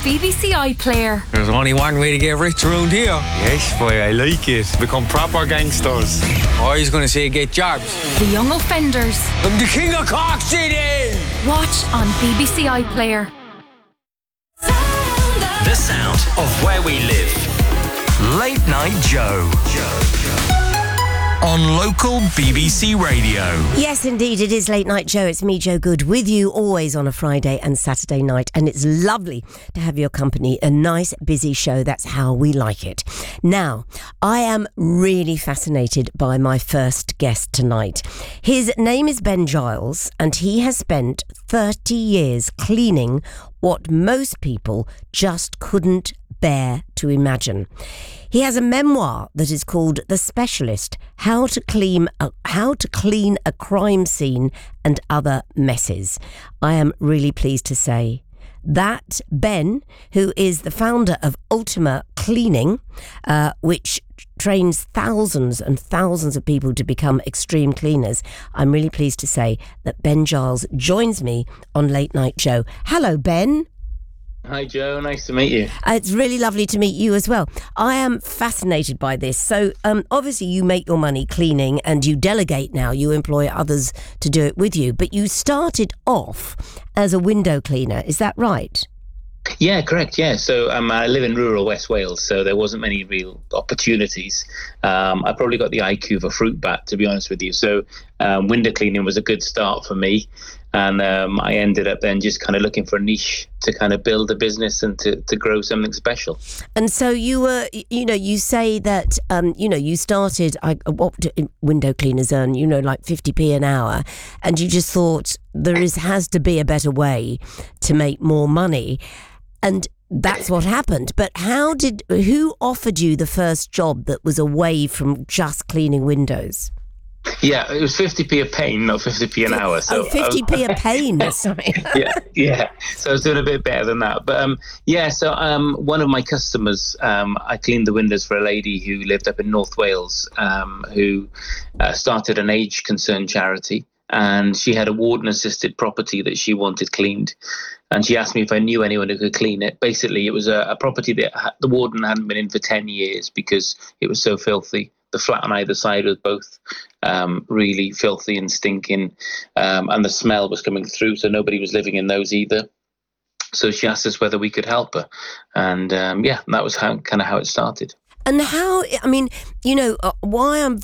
BBC iPlayer. There's only one way to get rich around here. Yes, boy, I like it. Become proper gangsters. Oh, he's going to say get jobs. The Young Offenders. I'm the king of Cork City! Watch on BBC iPlayer. The sound of where we live. Late Night Joe. On local BBC Radio. Yes, indeed, it is Late Night Joe. It's me, Joe Good, with you always on a Friday and Saturday night. And it's lovely to have your company. A nice, busy show. That's how we like it. Now, I am really fascinated by my first guest tonight. His name is Ben Giles, and he has spent 30 years cleaning what most people just couldn't bear to imagine. He has a memoir that is called The Specialist: How to Clean a Crime Scene and Other Messes. I am really pleased to say that Ben, who is the founder of Ultima Cleaning, which trains thousands and thousands of people to become extreme cleaners, I'm really pleased to say that Ben Giles joins me on Late Night Joe. Hello, Ben. Hi, Joe. Nice to meet you. It's really lovely to meet you as well. I am fascinated by this. So, obviously, you make your money cleaning and you delegate now. You employ others to do it with you. But you started off as a window cleaner. Is that right? Yeah, correct. Yeah. So I live in rural West Wales, so there wasn't many real opportunities. I probably got the IQ of a fruit bat, to be honest with you. So window cleaning was a good start for me. And I ended up then just kind of looking for a niche to kind of build a business and to grow something special. And so you were, you say that, you started, what do window cleaners earn, like 50p an hour. And you just thought has to be a better way to make more money. And that's what happened. But who offered you the first job that was away from just cleaning windows? Yeah, it was 50p a pane, not 50p an hour. So 50p a pane, sorry. Yeah. So I was doing a bit better than that. But one of my customers, I cleaned the windows for a lady who lived up in North Wales, who started an age concern charity. And she had a warden-assisted property that she wanted cleaned. And she asked me if I knew anyone who could clean it. Basically, it was a property that the warden hadn't been in for 10 years because it was so filthy. The flat on either side was both really filthy and stinking, and the smell was coming through, so nobody was living in those either. So she asked us whether we could help her. And that was how it started. And why I'm